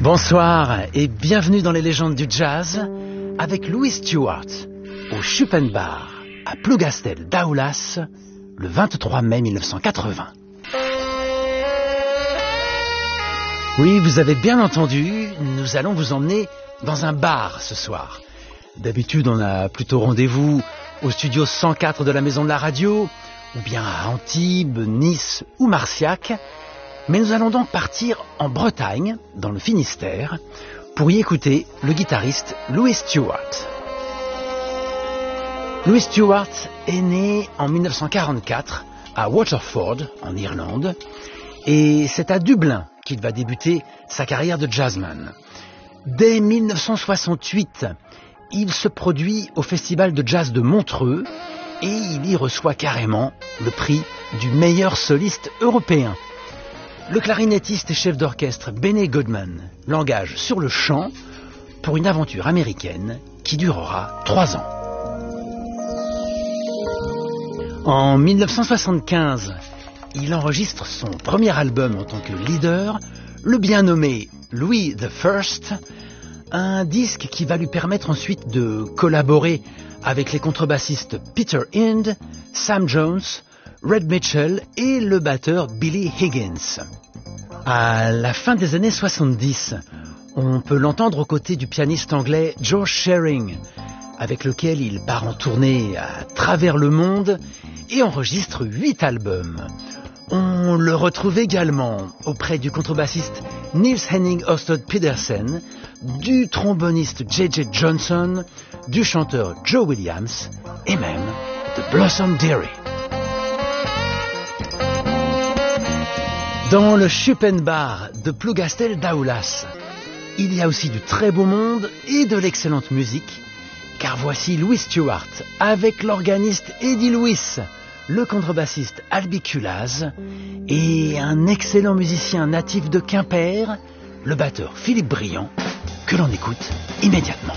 Bonsoir et bienvenue dans les légendes du jazz avec Louis Stewart au Schuppenbar à Plougastel d'Aoulas le 23 mai 1980. Oui, vous avez bien entendu, nous allons vous emmener dans un bar ce soir. D'habitude, on a plutôt rendez-vous au studio 104 de la Maison de la Radio, ou bien à Antibes, Nice ou Marciac. Mais nous allons donc partir en Bretagne, dans le Finistère, pour y écouter le guitariste Louis Stewart. Louis Stewart est né en 1944 à Waterford, en Irlande, et c'est à Dublin qu'il va débuter sa carrière de jazzman. Dès 1968, il se produit au Festival de Jazz de Montreux et il y reçoit carrément le prix du meilleur soliste européen. Le clarinettiste et chef d'orchestre Benny Goodman l'engage sur le chant pour une aventure américaine qui durera 3 ans. En 1975, il enregistre son premier album en tant que leader, le bien nommé Louis the First, un disque qui va lui permettre ensuite de collaborer avec les contrebassistes Peter Hind, Sam Jones, Red Mitchell et le batteur Billy Higgins. À la fin des années 70, on peut l'entendre aux côtés du pianiste anglais George Shearing, avec lequel il part en tournée à travers le monde et enregistre 8 albums. On le retrouve également auprès du contrebassiste Niels Henning Ørsted Pedersen, du tromboniste J.J. Johnson, du chanteur Joe Williams et même de Blossom Dearie. Dans le Schuppenbar de Plougastel d'Aoulas, il y a aussi du très beau monde et de l'excellente musique, car voici Louis Stewart avec l'organiste Eddie Lewis, le contrebassiste Albi Kulaz et un excellent musicien natif de Quimper, le batteur Philippe Briand, que l'on écoute immédiatement.